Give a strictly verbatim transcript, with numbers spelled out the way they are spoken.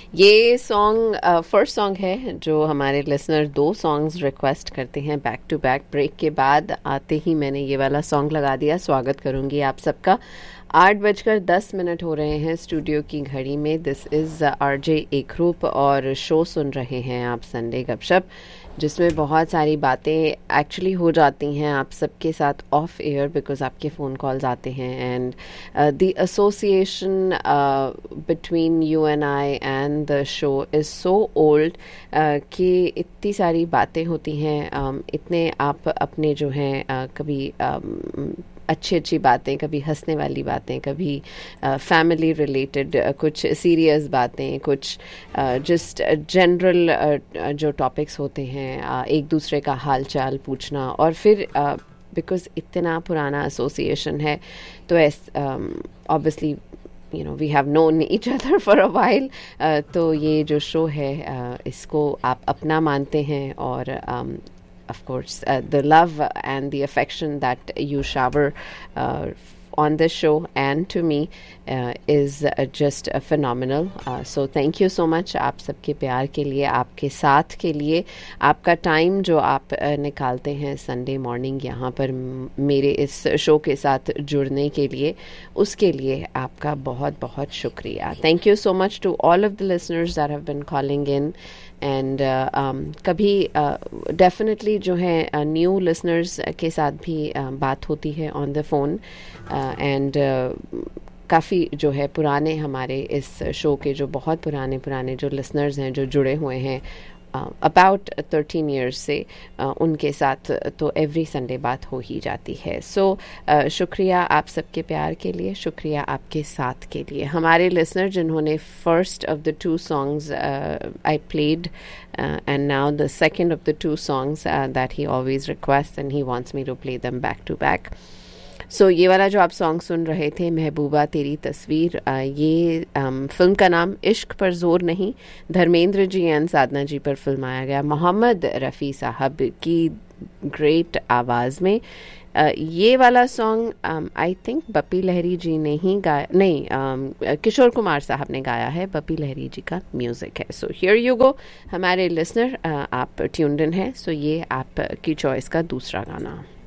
ये song first song है जो हमारे लिसनर दो सॉन्ग्स रिक्वेस्ट करते हैं बैक टू बैक। ब्रेक के बाद आते ही मैंने ये वाला सॉन्ग लगा दिया। स्वागत करूंगी आप सबका। आठ बजकर दस मिनट हो रहे हैं स्टूडियो की घड़ी में। दिस इज़ आरजे एकरूप और शो सुन रहे हैं आप संडे गपशप, जिसमें बहुत सारी बातें एक्चुअली हो जाती हैं आप सबके साथ ऑफ एयर बिकॉज आपके फ़ोन कॉल्स आते हैं। And the association between you and I and the show is so old कि इतनी सारी बातें होती हैं। um, इतने आप अपने जो हैं uh, कभी um, अच्छी अच्छी बातें, कभी हंसने वाली बातें, कभी फैमिली uh, रिलेटेड uh, कुछ सीरियस बातें, कुछ जस्ट जनरल जो टॉपिक्स होते हैं, uh, एक दूसरे का हाल चाल पूछना। और फिर बिकॉज uh, इतना पुराना एसोसिएशन है तो S obviously you know we have known each other for a while. तो ये जो शो है uh, इसको आप अपना मानते हैं और um, of course uh, the love and the affection that you shower uh, on this show and to me uh, is uh, just uh, phenomenal. Uh, so thank you so much आप सबके प्यार के लिए, आपके साथ के लिए, आपका टाइम जो आप uh, निकालते हैं संडे मॉर्निंग यहाँ पर मेरे इस शो के साथ जुड़ने के लिए, उसके लिए आपका बहुत बहुत शुक्रिया। Thank you so much to all of the listeners that have been calling in and uh, um, कभी डेफिनेटली uh, जो है न्यू uh, लिसनर्स के साथ भी uh, बात होती है ऑन द फोन। एंड काफ़ी जो है पुराने हमारे इस शो के जो बहुत पुराने पुराने जो लिसनर्स हैं जो जुड़े हुए हैं अबाउट थर्टीन ईयर्स से, uh, उनके साथ तो एवरी संडे बात हो ही जाती है। सो so, uh, शुक्रिया आप सबके प्यार के लिए, शुक्रिया आपके साथ के लिए। हमारे लिसनर जिन्होंने first of the two songs I played and now the second of the two songs that he always request and he wants me to play them back to back. So so, ये वाला जो आप song सुन रहे थे महबूबा तेरी तस्वीर, आ, ये आम, फिल्म का नाम इश्क पर जोर नहीं, धर्मेंद्र जी एंड साधना जी पर फिल्माया गया मोहम्मद रफ़ी साहब की ग्रेट आवाज़ में। आ, ये वाला song I think Bappi Lahiri जी ने ही गाया, नहीं आम, किशोर कुमार साहब ने गाया है, बप्पी लहरी जी का म्यूज़िक है। सो हियर यू गो हमारे लिसनर, आप ट्यून्ड इन है। सो ये आपकी चॉइस का दूसरा गाना।